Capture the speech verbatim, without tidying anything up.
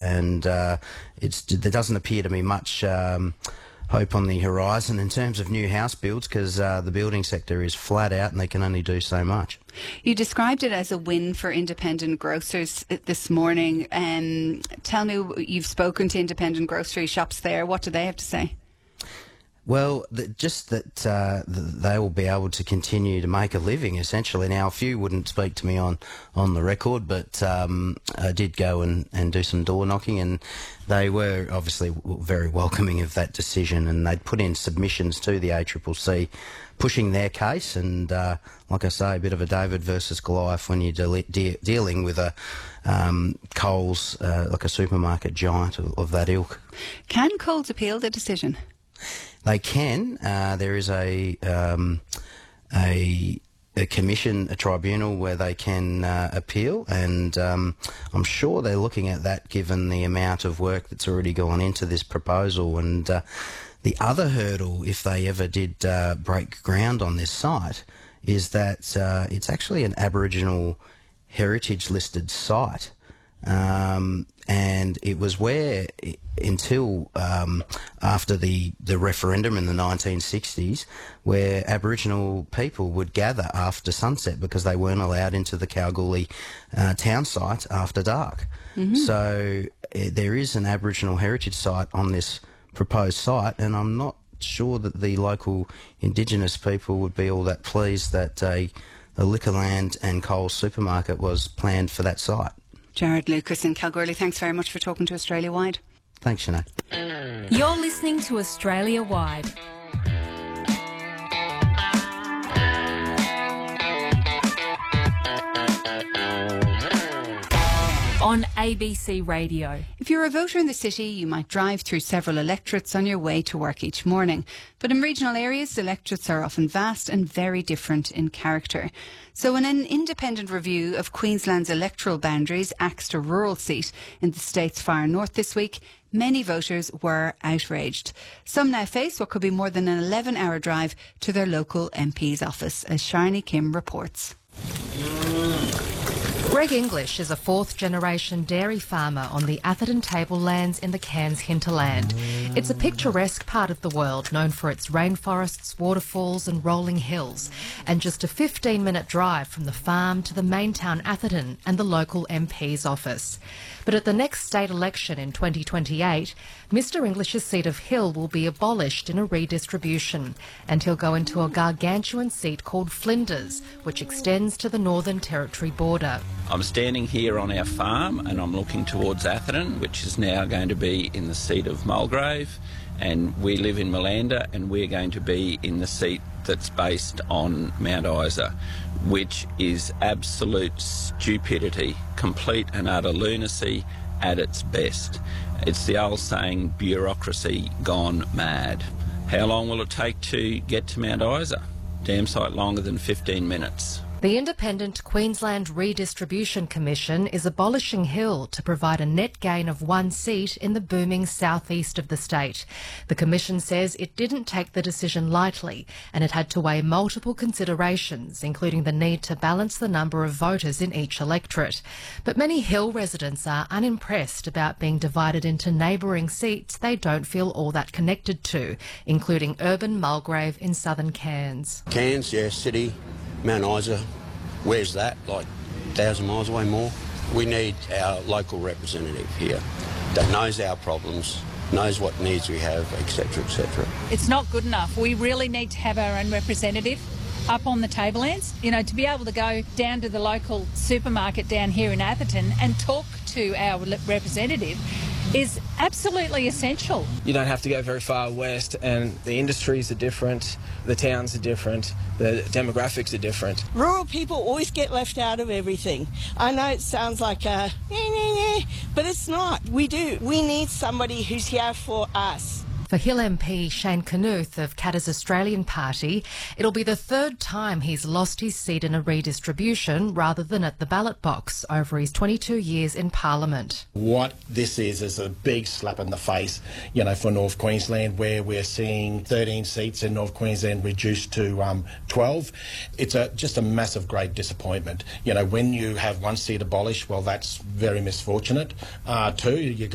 and uh, it's there doesn't appear to be much um, hope on the horizon in terms of new house builds, because uh, the building sector is flat out and they can only do so much. You described it as a win for independent grocers this morning. Um, tell me, you've spoken to independent grocery shops there. What do they have to say? Well, the, just that uh, the, they will be able to continue to make a living, essentially. Now, a few wouldn't speak to me on, on the record, but um, I did go and, and do some door knocking, and they were obviously very welcoming of that decision, and they'd put in submissions to the A C C C pushing their case, and uh, like I say, a bit of a David versus Goliath when you're de de dealing with a um, Coles, uh, like a supermarket giant of, of that ilk. Can Coles appeal the decision? They can. Uh, there is a, um, a a commission, a tribunal where they can uh, appeal, and um, I'm sure they're looking at that given the amount of work that's already gone into this proposal. And uh, the other hurdle, if they ever did uh, break ground on this site, is that uh, it's actually an Aboriginal heritage listed site. Um, and it was where, until um, after the, the referendum in the nineteen sixties, where Aboriginal people would gather after sunset because they weren't allowed into the Kalgoorlie uh, town site after dark. Mm-hmm. So uh, there is an Aboriginal heritage site on this proposed site, and I'm not sure that the local Indigenous people would be all that pleased that a, a Liquorland and Coles supermarket was planned for that site. Jared Lucas in Kalgoorlie, thanks very much for talking to Australia Wide. Thanks, Sinead. You're listening to Australia Wide. On A B C Radio. If you're a voter in the city, you might drive through several electorates on your way to work each morning. But in regional areas, electorates are often vast and very different in character. So in an independent review of Queensland's electoral boundaries axed a rural seat in the state's far north this week, many voters were outraged. Some now face what could be more than an eleven hour drive to their local M P's office, as Sharni Kim reports. Greg English is a fourth-generation dairy farmer on the Atherton tablelands in the Cairns hinterland. It's a picturesque part of the world known for its rainforests, waterfalls and rolling hills, and just a fifteen-minute drive from the farm to the main town Atherton and the local M P's office. But at the next state election in twenty twenty-eight, Mr English's seat of Hill will be abolished in a redistribution, and he'll go into a gargantuan seat called Flinders, which extends to the Northern Territory border. I'm standing here on our farm and I'm looking towards Atherton, which is now going to be in the seat of Mulgrave, and we live in Malanda and we're going to be in the seat that's based on Mount Isa, which is absolute stupidity, complete and utter lunacy at its best. It's the old saying, bureaucracy gone mad. How long will it take to get to Mount Isa? Damn sight longer than fifteen minutes. The Independent Queensland Redistribution Commission is abolishing Hill to provide a net gain of one seat in the booming southeast of the state. The Commission says it didn't take the decision lightly and it had to weigh multiple considerations, including the need to balance the number of voters in each electorate. But many Hill residents are unimpressed about being divided into neighbouring seats they don't feel all that connected to, including urban Mulgrave in southern Cairns. Cairns, yeah, city. Mount Isa, where's that? Like a thousand miles away more? We need our local representative here that knows our problems, knows what needs we have, et cetera, et cetera. It's not good enough. We really need to have our own representative up on the tablelands. You know, to be able to go down to the local supermarket down here in Atherton and talk to our representative is absolutely essential. You don't have to go very far west, and the industries are different, the towns are different, the demographics are different. Rural people always get left out of everything. I know it sounds like a nah, nah, nah, but it's not. We do. We need somebody who's here for us. For Hill M P Shane Knuth of Katter's Australian Party, it'll be the third time he's lost his seat in a redistribution rather than at the ballot box over his twenty-two years in Parliament. What this is is a big slap in the face, you know, for North Queensland, where we're seeing thirteen seats in North Queensland reduced to um, twelve. It's a, just a massive, great disappointment. You know, when you have one seat abolished, well, that's very misfortunate. Uh, two, you